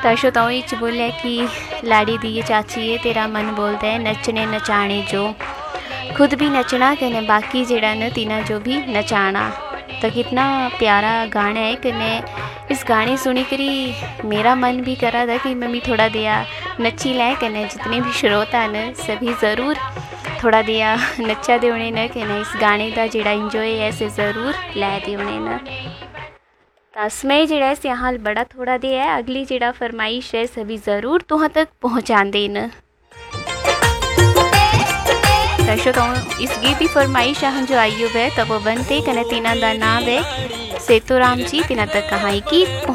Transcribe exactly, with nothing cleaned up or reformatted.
तशो तो इच बोले कि लाड़ी दी चाची है तेरा मन बोलता है नचने नचाने जो, खुद भी नचना कने बाकी जेड़ा न तीना जो भी नचाना। तो कितना प्यारा गाना है कने इस गाने सुनी करी मेरा मन भी करा था कि मैं भी थोड़ा दिया नची लें कने जितने भी श्रोता न सभी ज़रूर थोड़ा दिया नचा दे उन्हें न कने इस गाने का जेड़ा इंजॉय है ऐसे ज़रूर लै दे उन्हें न। तस्में जेड़ा है यहाँ बड़ा थोड़ा दिया है, अगली जेड़ा फरमाइश है सभी ज़रूर तुहां तक पहुँचा देन। तशो तो इस गीत की फरमाइश जो आई है तब बनते कने तीना दा नाम है सेतु राम जी तीना तक कहाँ की